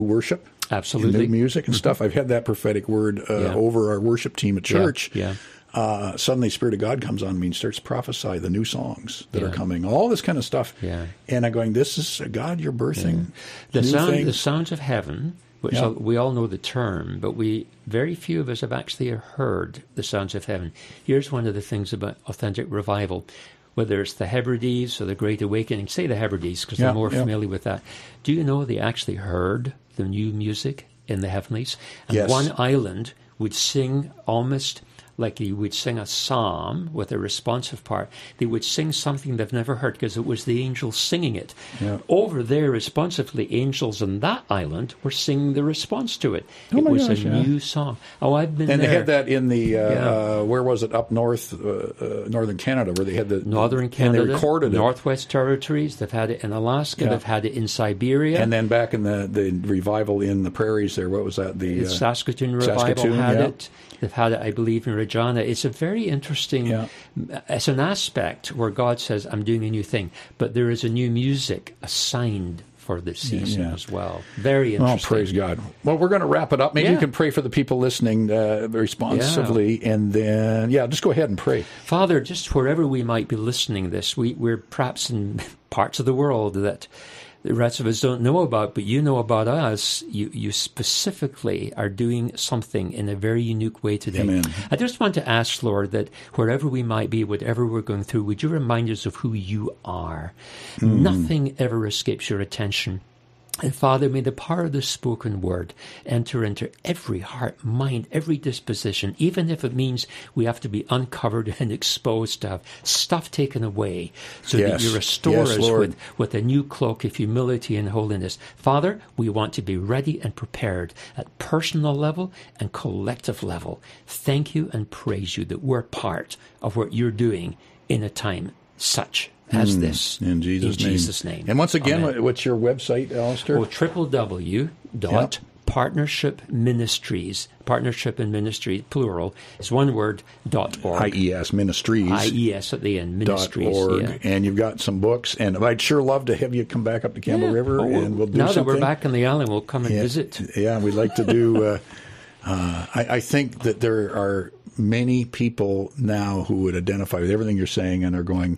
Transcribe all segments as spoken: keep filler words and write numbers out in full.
worship. Absolutely. New music and stuff. I've had that prophetic word uh, Yeah. over our worship team at church. Yeah. yeah. Uh, suddenly, Spirit of God comes on me and starts to prophesy the new songs that Yeah. are coming, all this kind of stuff. Yeah. And I'm going, this is God, you're birthing The new sound, things. the sounds of heaven, which Yeah. we all know the term, but we very few of us have actually heard the sounds of heaven. Here's one of the things about authentic revival. Whether it's the Hebrides or the Great Awakening, say the Hebrides because Yeah, they're more yeah. familiar with that. Do you know they actually heard the new music in the heavenlies? And Yes. one island would sing almost like you would sing a psalm with a responsive part. They would sing something they've never heard because it was the angels singing it. Yeah. Over there, responsively, angels on that island were singing the response to it. Oh it my was gosh, a yeah. new song. Oh, I've been And there. they had that in the, uh, Yeah. uh, where was it, up north, uh, uh, northern Canada, where they had the... Northern Canada, And they recorded it. Northwest Territories. They've had it in Alaska. Yeah. They've had it in Siberia. And then back in the, the revival in the prairies there, what was that? The uh, Saskatoon Revival Saskatoon, had yeah. it. They've had it, I believe, in Regina. It's a very interesting, Yeah. it's an aspect where God says, I'm doing a new thing. But there is a new music assigned for this season Yeah. as well. Very Oh, interesting. praise God. Well, we're going to wrap it up. Maybe Yeah. you can pray for the people listening uh, responsively, and then, yeah, just go ahead and pray. Father, just wherever we might be listening this, we, we're perhaps in parts of the world that the rest of us don't know about, but you know about us. You, you specifically are doing something in a very unique way today. Amen. I just want to ask, Lord, that wherever we might be, whatever we're going through, would you remind us of who you are? Mm. Nothing ever escapes your attention. And Father, may the power of the spoken word enter into every heart, mind, every disposition, even if it means we have to be uncovered and exposed to have stuff taken away, so Yes. that you restore Yes, us Lord. with, with a new cloak of humility and holiness. Father, we want to be ready and prepared at personal level and collective level. Thank you and praise you that we're part of what you're doing in a time such as this. In Jesus' in name. Jesus' name. And once again, Amen. what's your website, Alistair? Oh, triple W dot partnership ministries, partnership and ministry, plural, is one word, dot org. I E S Ministries. I E S at the end, ministries. Dot org, Yeah. and you've got some books, and I'd sure love to have you come back up to Campbell Yeah. River, Oh, and we'll do now something. that we're back in the island, we'll come and yeah, visit. Yeah, we'd like to do. Uh, uh, I, I think that there are many people now who would identify with everything you're saying and are going,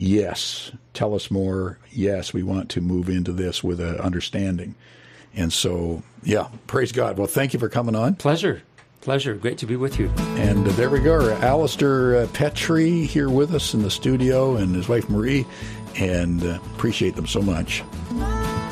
yes, tell us more. Yes, we want to move into this with an understanding. And so, yeah, praise God. Well, thank you for coming on. Pleasure. Pleasure. Great to be with you. And uh, there we go. Alistair uh, Petrie here with us in the studio, and his wife Marie, and uh, appreciate them so much.